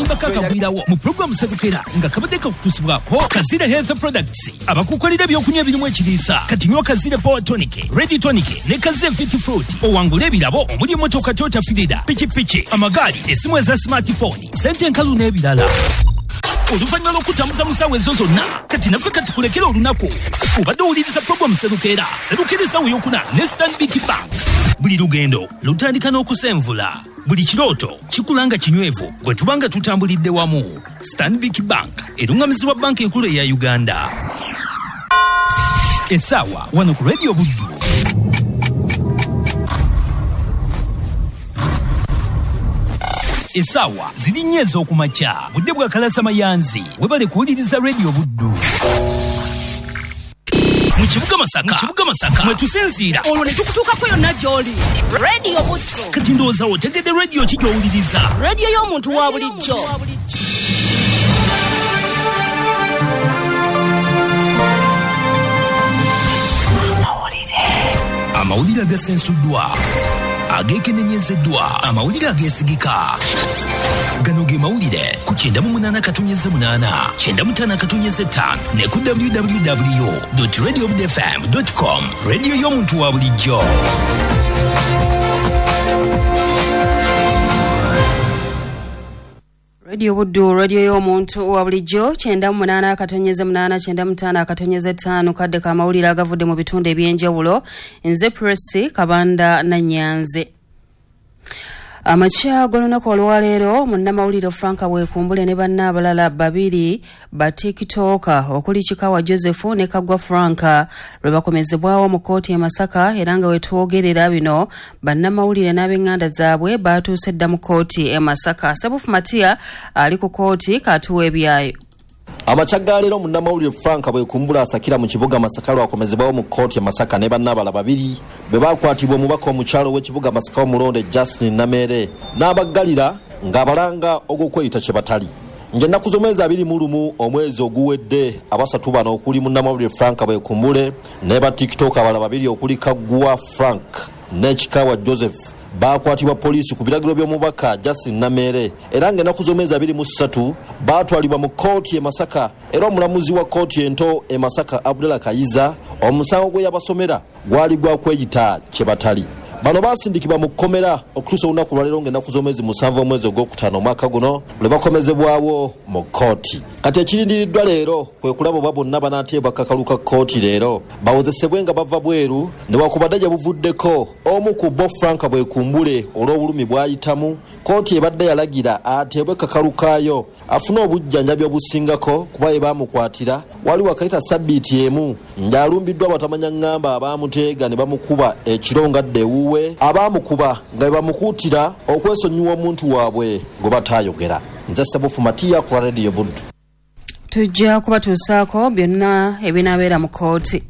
bakakagwirawo mu program Sedukera nga kabadde kakutusibwako Kazire Health Products abakukolera ebyokunywa ebirimu ekiriisa kati nywa Kazire Power Tonic, Ready Tonic ne Kazire Fit Fruit owangula ebirabo omuli emmotoka Toyota Fielder, pikipiki, amagaali, essimu eza smartphone, sente enkalu n'ebirala. Oluvannyuma lw'okutamuza musawo ezo zonna kati naffe katukulekera olunaku obadde owuliriza program Sedukera essawo ey'okuna ne Stanbic Bank. Buli lugendo lutandika n'okusenvula, buli kirooto kikulanga kinywevu bwe tubanga tutambulidde wamu. Stanbic Bank erungamizibwa banka enkulu eya Uganda. Essaawa wano ku Radio Buddu. Essaawa ziri nnyo ez'okumakya budde bwa kalasa mayanzi webale kuwuliriza Radio Buddu. Mu kibuga Masaka mwe tusinziira olwo ne tukutuukako yonna gy'oli. Radio Buddu kati ndowooza otegedde radio ki gy'owuliriza? Radio y'omuntu wa bulijjo. Amawulire agasensuddwa, agekenenyezeddwa, amawulire ageesigika. Gano ge mawulire ku 98.8, 95.5 ne ku www.radiobudfm.com. Radio y'omuntu wa bulijjo. Radio Buddu, radio y'omuntu wa bulijjo 98.8 kadde ka mawulire agavudde mu bitundu ebyenjawulo. Nze Presi Kabanda na Nyanze. Amakya g'olunaku olwaleero munnamawulire Frank Bwekumbule ne banne abalala babiri ba TikTok okuli Kikawa Joseph ne Kagwa Frank lwe bakomezebwawo mu kkooti e Masaka era nga wetwogerera bino bannamawulire n'ab'enganda zaabwe baatuuse dda mu kkooti e Masaka. Sabufu Matia ali ku kkooti katuwa ebyayo. Amachaggalero munnamawulire Frank Bwekumbula asakira mu kibuga Masaka lwakomezebwawo mu kkooti e Masaka ne banne abalala babiri be bakwatibwa omubaka omukyalo w'ekibuga Masaka omulonde Justin Namere n'abaggalira ng'abalanga ogw'okweyita kye batali. Ng'ennaku z'omwezi 21 omwezi oguwedde abasatu bano okuli munnamawulire Frank Bwekumbule ne ba TikTok abalala babiri okuli Kagwa Frank ne Kikawa Joseph bakwatibwa poliisi ku biragiro by'omubaka Justin Namere era ng'ennaku z'omwezi 23 baatwalibwa mu kkooti e Masaka era omulamuzi wa kkooti ento e Masaka Abdullah Kayiza omusango gwe yabasomera gwali gwa kweyita kye batali. Bano basindikibwa mu kkomera okutuusa olunaku lwaleero ng'ennaku z'omwezi 7 omwezi ogwokutaano omwaka guno lwe bakomezebwawo mu kkooti. Kati ekirindiriddwa leero kwe kulaba oba bonna banaateebwa kakalu ka kkooti leero bawozesebwe nga bava bweru ne wakubadde buvuddeko omu ku bo Frank Bwekumbule olw'obulumi bw'ayitamu. Kkooti ebadde yalagira ateebwe kakalu kaayo afune obujjanjabi obusingako kuba ye baamukwatira waliwo akayita sabbiiti emu ng'alumbiddwa batamanya ngamba abaamuteega ne bamukuba ekiro ngadde ewuwe abaamukuba nga bamukuutira okwesonyiwa omuntu waabwe gwe bataayogera. Nze Sabufu Matia ku Radio Buddu. Tujja kubatuusaako byonna ebinaabeera mu kkooti.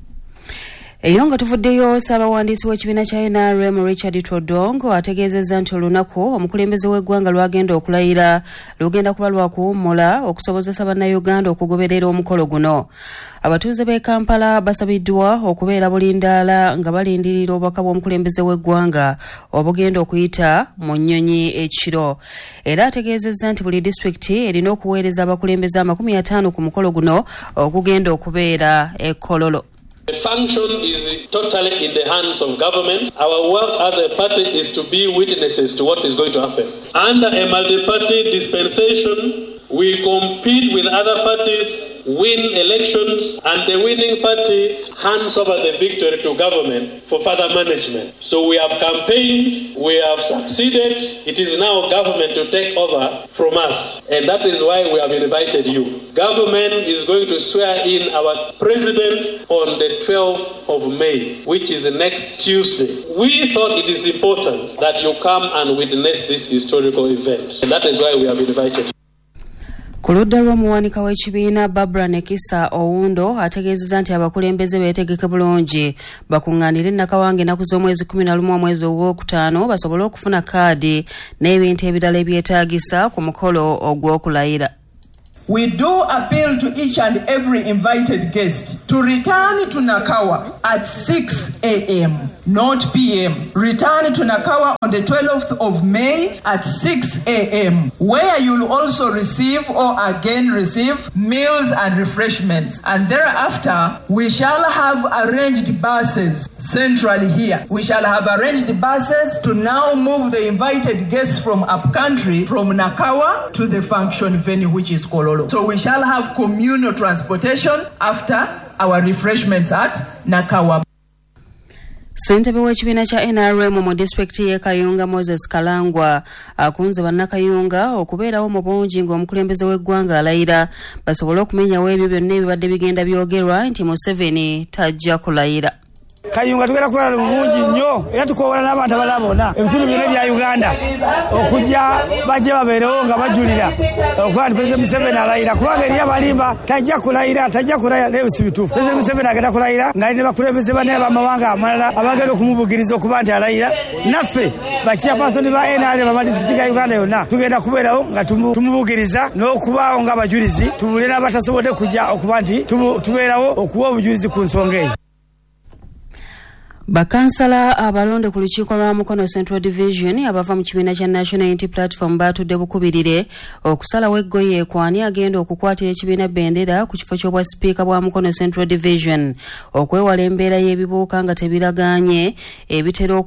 Eyo nga tuvuddeyo Ssaabawandiisi w'ekibiina kya NRM Richard Trodongo ategeezezza nti olunaku omukulembeze w'eggwanga lwagenda okulayira lugenda kuba lwakuwummula okusobozesa bannayuganda okugoberera omukolo guno. Abatuuze b'e Kampala basabiddwa okubeera bulindaala nga balindirira obubaka bw'omukulembeze w'eggwanga obugenda okuyita mu nnyonyi ekiro. Era ategeezezza nti buli disitulikiti erina okuweereza abakulembeze 50 ku mukolo guno okugenda okubeera e Kololo. The function is totally in the hands of government. Our work as a party is to be witnesses to what is going to happen. Under a multi-party dispensation, we compete with other parties, win elections, and the winning party hands over the victory to government for further management. So we have campaigned, we have succeeded. It is now government to take over from us. And that is why we have invited you. Government is going to swear in our president on the 12th of May, which is the next Tuesday. We thought it is important that you come and witness this historical event. And that is why we have invited you. Ku ludda lw'omuwanika w'ekibiina Barbara Nekisa Owundo ategeezezza nti abakulembeze beetegeke bulungi bakuŋŋaanire Nakawange ennaku z'omwezi 11 omwezi ogwokutaano basobole okufuna kaadi n'ebintu ebirala ebyetaagisa ku mukolo ogw'okulayira. we do appeal to each and every invited guest to return to Nakawa at 6 a.m., not p.m. Return to Nakawa on the 12th of May at 6 a.m., where you'll also receive or again receive meals and refreshments. And thereafter, we shall have arranged buses centrally here. We shall have arranged buses to now move the invited guests from upcountry, from Nakawa to the function venue, which is Kololo. So we shall have communal transportation after our refreshments at Nakawa. Ssentebe w'ekibiina kya NRM mu disitulikiti y'e Kayunga Moses Kalangwa akunze bannakayunga okubeerawo mu bungi ng'omukulembeze w'eggwanga alayira basobole okumenyawo ebyo byonna ebibadde bigenda byogerwa nti Museveni tajja kulayira. Kayunga tugenda kulala bulungi nnyo era tukoowola n'abantu abalala bonna ebitundu byonna bya Uganda okujja bajje babeerewo nga bajulira okuba nti Pulezidenti Museveni alayira kubanga eriyo abalimba tajja kulayira naye si bituufu. Pulezidenti Museveni agenda kulayira nga ne bakulembeze banne b'amawanga amalala abagenda okumubugiriza okuba nti alayira. Naffe bachairpersoni ba NRM abadisitulikiti ga Uganda yonna tugenda kubeerawo nga tumubugiriza n'okubaawo ng'abajulizi tubule n'abatasobodde kujja okuba nti tubeerawo okuwa obujulizi ku nsonga eyo. Bakansala abalonde ku lukiiko lwa Mukono Central Division abava mu kibiina kya National Unity Platform batudde bukubirire okusalawo eggoye kwani agenda okukwatira ekibiina bendera ku kifo ky'obwa sipiika bwa Mukono Central Division okwewala embeera y'ebibuuka nga tebiraganye ebitera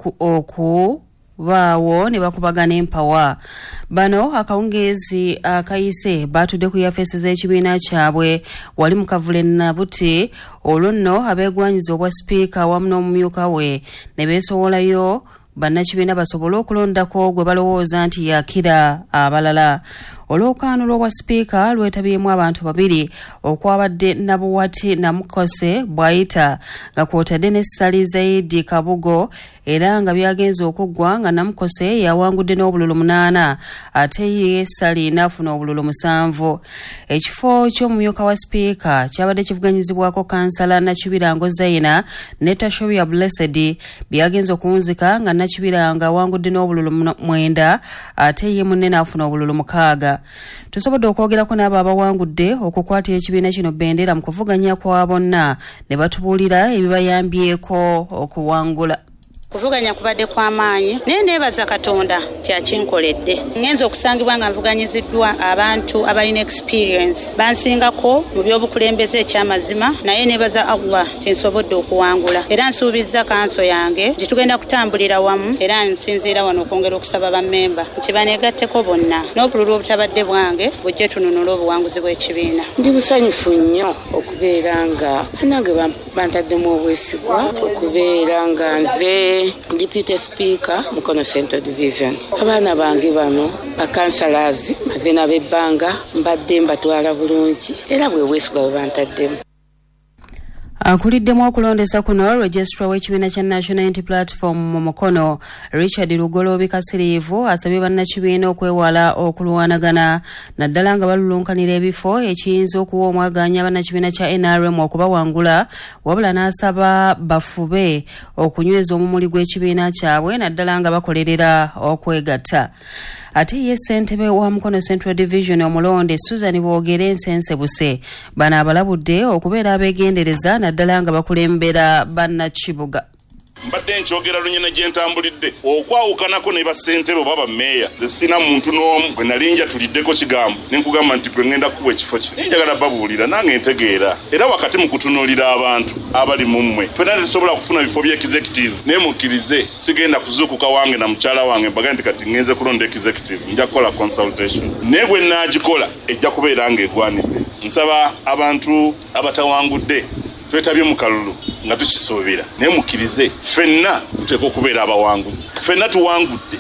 baawo ne bakubagana empawa. Bano akawungeezi akayise batudde ku yafeesi z'ekibiina kyabwe wali mu Kavule Nabuti olwo nno abeegwanyiza obwa sipiika wamu n'omumyuka we ne beesowolayo bannakibiina basobole okulondako gwe balowooza nti yakira abalala. Olw'okukaanula obwa sipiika lwetabyemu abantu babiri okwabadde Nabuwati Namukose bw'ayita nga kwotadde ne Sali Zaidi Kabugo era nga byagenze okuggwa nga Namukose yawangudde n'obululu 8 ate ye Sali n'afuna obululu 7. Ekifo ky'omumyuka wa sipiika kyabadde kivuganyizibwako kansala Nakibirango Zaina ne Tashobya Blessed byagenze okunzika nga Nakibiranga awangudde n'obululu 9 ate ye munne n'afuna obululu 6. Tusobodde okwogerako n'abo abawangudde okukwatira ekibiina kino bendera mu kuvuganya kwa bonna ne batubuulira ebibayambyeko okuwangula. Kuvuganya kubadde kwa maanyi naye neebaza Katonda kyakinkoledde. Ngenza okusangibwa nga nvuganyiziddwa abantu abalina experience bansingako mu by'obukulembeze ekyamazima naye neebaza Allah tinsobodde okuwangula era nsuubizza kanso yange nti tugenda kutambulira wamu era nsinziira wano okwongera okusaba bammemba nti baneegatteko bonna n'obululu obutabadde bwange bujje tununula obuwanguzi bw'ekibiina. Ndi busanyufu nnyo okubeera nga nange bantaddemu obwesigwa okubeera nga nze Deputy Speaker Mukono Central Division. Abaana bange bano bakansalazi mazina b'ebbanga mbadde mbatwala bulungi era bwe bwesigwa bwe bantaddemu. Akuliddemu okulondesa kuno Registrar w'ekibiina kya National Unity Platform mu Mukono Richard Lugoloobi Kasiriivu asabye bannakibiina okwewala okulwanagana naddala nga balulunkanira ebifo ekiyinza okuwa omwaganya bannakibiina kya NRM okubawangula wabula n'asaba bafube okunyweza omumuli gw'ekibiina kyabwe naddala nga bakolerera okwegatta. Ate ye ssentebe wa Mukono Central Division omulonde Susan Boogere Nsensebuse bano abalabudde okubeera abeegendereza naddala nga bakulembera bannakibuga. Mbadde nkyogera lunyena gye ntambulidde okwawukanako ne bassentebe oba bammeeya ze sina muntu n'omu bwe nalinja tuliddeko kigambo ne nkugamba nti gwe ngenda kuwa ekifo kye naye njagala babuulira nange ntegeera era wakati mu kutunuulira abantu abali mu mmwe ffenna tetusobola kufuna bifo by'executive naye mukkirize sigenda kuzuukuka wange na mukyala wange mbaga nti kati ngenze kulonda executive nja kukola consultation naye bwe naagikola ejja kubeera ng'egwanidde. Nsaba abantu abatawangudde twetabye mu kalulu nga tukisuubira naye mukkirize ffenna tuteeka okubeera abawanguzi ffenna tuwangudde.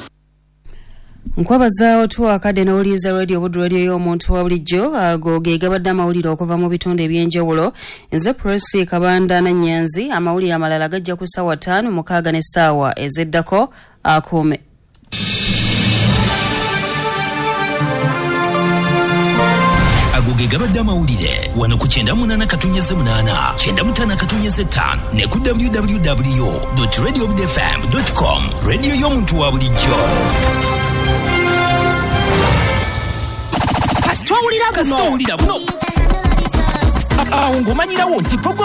Nkwabaza otuwakadde n'owuliriza radio Buddu radio y'omuntu wa bulijjo ago ge gabadde amawulire okuva mu bitundu eby'enjawulo. Nze Presi Kabanda Nannyanzi amawulire amalala gajja ku ssaawa 5:06 n'essaawa ezeddako akuume. Agoge gabadde amawulire wano ku 98.8 95 ne ku www.radiobudfm.com radio y'omuntu wa bulijjo. Kasitwa owulira buno awo ng'omanyirawo nti